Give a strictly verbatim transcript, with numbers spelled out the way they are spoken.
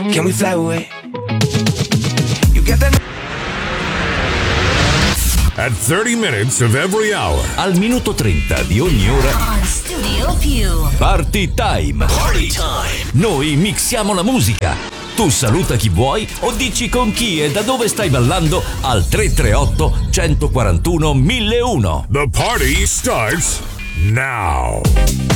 Can we fly away? You get that? At thirty minutes of every hour. Al minuto trenta di ogni ora. On Studio Più. Party time. Party time. Noi mixiamo la musica. Tu saluta chi vuoi o dici con chi e da dove stai ballando al tre tre otto, uno quattro uno, mille uno. The party starts now.